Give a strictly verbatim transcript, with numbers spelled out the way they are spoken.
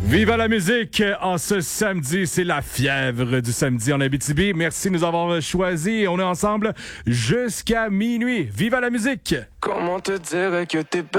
Viva la musique en ce samedi, c'est la fièvre du samedi en Abitibi. Merci de nous avoir choisis. On est ensemble jusqu'à minuit. Viva la musique! Comment te dire que t'es